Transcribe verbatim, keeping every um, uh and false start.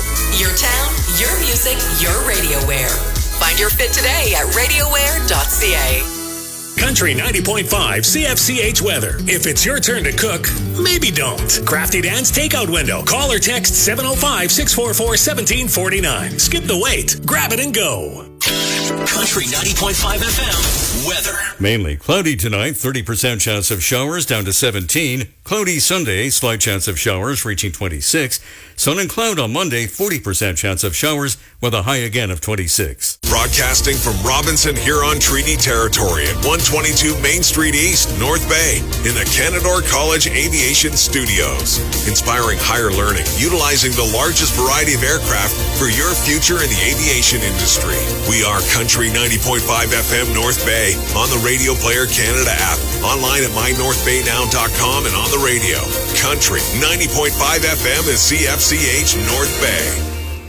Your town, your music, your RadioWare. Find your fit today at radioware dot c a. Country ninety point five C F C H weather. If it's your turn to cook, maybe don't. Crafty Dan's takeout window. Call or text seven oh five, six four four, one seven four nine. Skip the wait. Grab it and go. Country ninety point five F M weather. Mainly cloudy tonight, thirty percent chance of showers down to seventeen. Cloudy Sunday, slight chance of showers reaching twenty-six. Sun and cloud on Monday, forty percent chance of showers with a high again of twenty-six. Broadcasting from Robinson Huron Treaty Territory at one twenty-two Main Street East, North Bay, in the Canadore College Aviation Studios. Inspiring higher learning, utilizing the largest variety of aircraft for your future in the aviation industry. We are Country ninety point five F M North Bay, on the Radio Player Canada app, online at my north bay now dot com, and on the radio. Country ninety point five F M is C F C H North Bay.